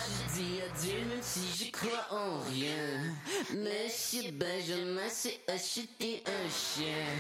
je dis adieu même si je crois en rien. Monsieur Benjamin s'est acheté un chien.